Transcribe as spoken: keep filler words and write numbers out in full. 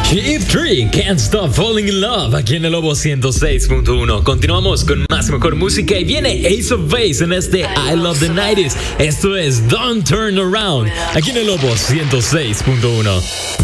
Keep Three, Can't Stop Falling in Love, aquí en el Lobo ciento seis punto uno. Continuamos con más y mejor música y viene Ace of Base en este I Love the nineties. Esto es Don't Turn Around, aquí en el Lobo ciento seis punto uno.